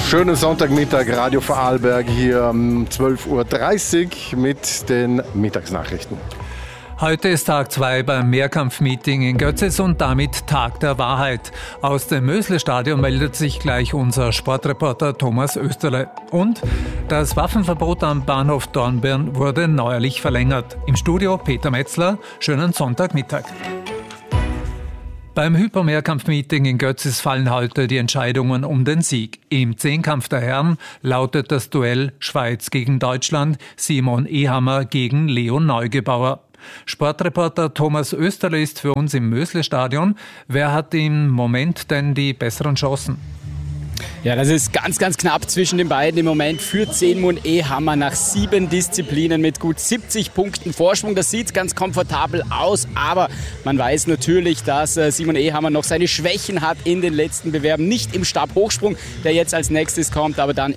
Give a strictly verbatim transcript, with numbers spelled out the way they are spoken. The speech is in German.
Schönen Sonntagmittag, Radio Vorarlberg hier um zwölf Uhr dreißig mit den Mittagsnachrichten. Heute ist Tag zwei beim Mehrkampf-Meeting in Götzis und damit Tag der Wahrheit. Aus dem Mösle-Stadion meldet sich gleich unser Sportreporter Thomas Österle. Und das Waffenverbot am Bahnhof Dornbirn wurde neuerlich verlängert. Im Studio Peter Metzler, schönen Sonntagmittag. Beim Hyper-Mehrkampf-Meeting in Götzis fallen heute die Entscheidungen um den Sieg. Im Zehnkampf der Herren lautet das Duell Schweiz gegen Deutschland, Simon Ehammer gegen Leon Neugebauer. Sportreporter Thomas Österle ist für uns im Mösle-Stadion. Wer hat im Moment denn die besseren Chancen? Ja, das ist ganz, ganz knapp zwischen den beiden. Im Moment führt Simon Ehammer nach sieben Disziplinen mit gut siebzig Punkten Vorsprung. Das sieht ganz komfortabel aus, aber man weiß natürlich, dass Simon Ehammer noch seine Schwächen hat in den letzten Bewerben. Nicht im Stabhochsprung, der jetzt als nächstes kommt, aber dann